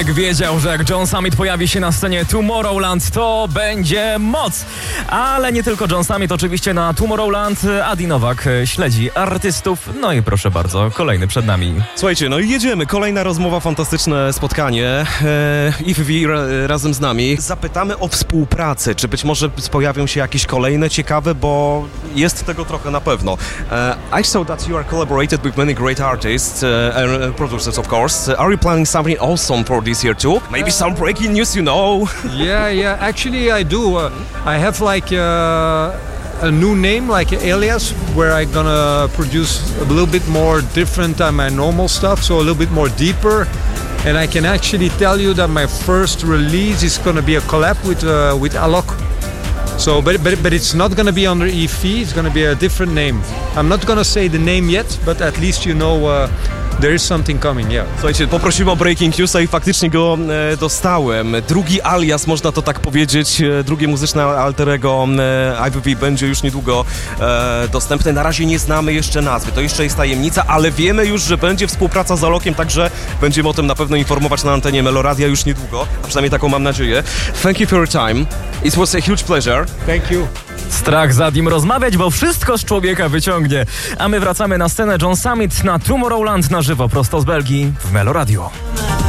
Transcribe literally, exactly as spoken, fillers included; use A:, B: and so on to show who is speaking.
A: Wiedział, że jak John Summit pojawi się na scenie Tomorrowland, to będzie moc. Ale nie tylko John Summit, oczywiście na Tomorrowland Adi Nowak śledzi artystów. No i proszę bardzo, kolejny przed nami.
B: Słuchajcie, no i jedziemy. Kolejna rozmowa, fantastyczne spotkanie. E, I F V ra, razem z nami. Zapytamy o współpracę. Czy być może pojawią się jakieś kolejne ciekawe, bo jest tego trochę na pewno. Uh, I saw that you are collaborated with many great artists uh, and producers, of course. Are you planning something awesome for this year too? Maybe some breaking news, you know?
C: Yeah, yeah. Actually, I do. Uh, I have like uh, a new name, like an alias, where I'm gonna produce a little bit more different than my normal stuff, so a little bit more deeper. And I can actually tell you that my first release is gonna be a collab with uh, with Alok. So, but, but but it's not gonna be under E F I, it's gonna be a different name. I'm not gonna say the name yet, but at least you know uh, there is something coming, yeah.
B: Słuchajcie, poprosiłem o breaking newsa i faktycznie go e, dostałem. Drugi alias, można to tak powiedzieć, e, drugie muzyczne alterego e, I F V będzie już niedługo e, dostępne. Na razie nie znamy jeszcze nazwy, to jeszcze jest tajemnica, ale wiemy już, że będzie współpraca z Alokiem, także będziemy o tym na pewno informować na antenie Meloradia już niedługo, a przynajmniej taką mam nadzieję. Thank you for your time. It was a huge pleasure.
C: Thank you.
A: Strach z Adim rozmawiać, bo wszystko z człowieka wyciągnie. A my wracamy na scenę John Summit na Tomorrowland na żywo, prosto z Belgii w Melo Radio.